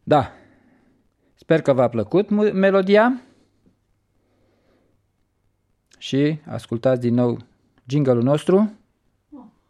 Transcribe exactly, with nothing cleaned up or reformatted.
Da, sper că v-a plăcut melodia și ascultați din nou jingle-ul nostru.